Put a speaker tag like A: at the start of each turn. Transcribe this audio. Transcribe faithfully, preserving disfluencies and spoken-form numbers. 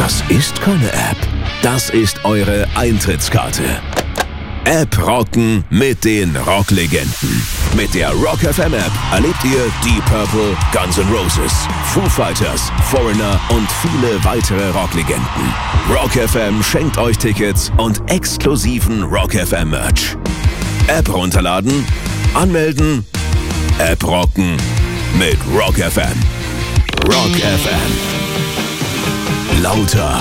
A: Das ist keine App. Das ist eure Eintrittskarte. App rocken mit den Rocklegenden. Mit der Rock F M App erlebt ihr Deep Purple, Guns N' Roses, Foo Fighters, Foreigner und viele weitere Rocklegenden. Rock F M schenkt euch Tickets und exklusiven Rock F M Merch. App runterladen, anmelden, App rocken mit Rock F M. Rock F M. Lauter